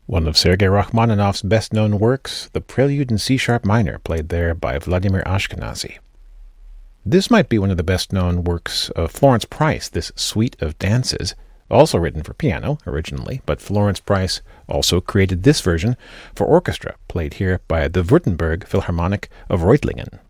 One of Sergei Rachmaninoff's best-known works, the Prelude in C-sharp minor, played there by Vladimir Ashkenazy. This might be one of the best-known works of Florence Price, this Suite of Dances, also written for piano originally, but Florence Price also created this version for orchestra, played here by the Württemberg Philharmonic of Reutlingen.